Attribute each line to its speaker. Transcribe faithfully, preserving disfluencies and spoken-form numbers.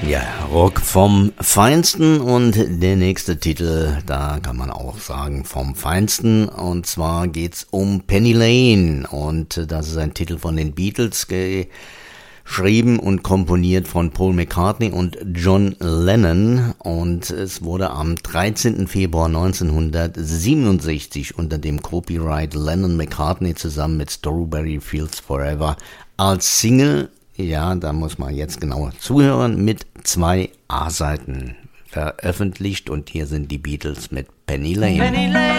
Speaker 1: Ja, Rock vom Feinsten und der nächste Titel, da kann man auch sagen vom Feinsten, und zwar geht's um Penny Lane, und das ist ein Titel von den Beatles, geschrieben und komponiert von Paul McCartney und John Lennon, und es wurde am dreizehnten Februar neunzehnhundertsiebenundsechzig unter dem Copyright Lennon-McCartney zusammen mit Strawberry Fields Forever als Single, ja, da muss man jetzt genauer zuhören, mit zwei A-Seiten veröffentlicht, und hier sind die Beatles mit Penny Lane. Penny Lane.